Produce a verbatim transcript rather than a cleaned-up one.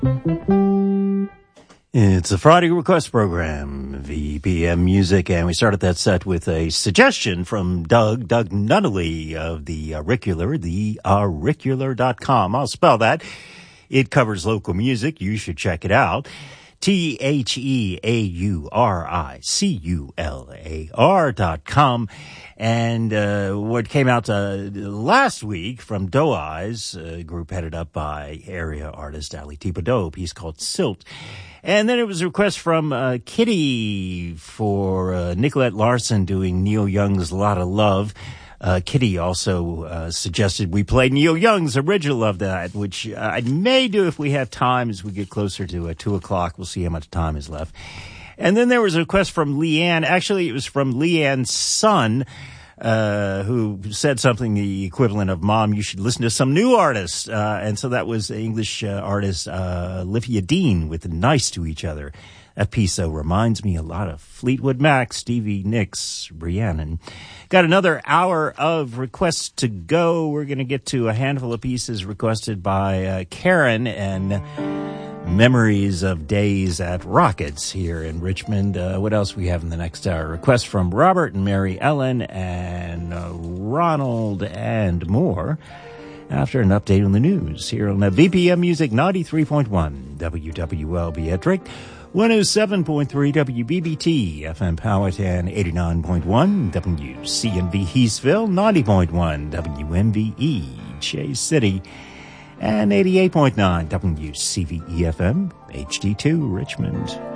It's a Friday request program, V P M Music, and we started that set with a suggestion from Doug, Doug Nunnally of the Auricular, the auricular dot com. I'll spell that. It covers local music. You should check it out. T H E A U R I C U L A R dot com. And uh, what came out uh, last week from Doe Eyes, a group headed up by area artist Ali Thibodeau, a piece called Silt. And then it was a request from uh, Kitty for uh, Nicolette Larson doing Neil Young's Lot of Love. Uh, Kitty also uh, suggested we play Neil Young's original of that, which I may do if we have time as we get closer to uh, two o'clock. We'll see how much time is left. And then there was a request from Leanne. Actually, it was from Leanne's son, uh, who said something the equivalent of, Mom, you should listen to some new artists. Uh, and so that was English uh, artist uh, Olivia Dean with Nice to Each Other. That piece, though, reminds me a lot of Fleetwood Mac, Stevie Nicks, Rhiannon. Got another hour of requests to go. We're going to get to a handful of pieces requested by uh, Karen and memories of days at Rockets here in Richmond. Uh, what else we have in the next hour? Requests from Robert and Mary Ellen and uh, Ronald and more. After an update on the news here on the V P M Music ninety-three point one W W L B Ettrick, one oh seven point three W B B T, F M Powhatan eighty-nine point one, W C M V Heathsville ninety point one, W M V E Chase City, and eighty-eight point nine W C V E F M H D two Richmond.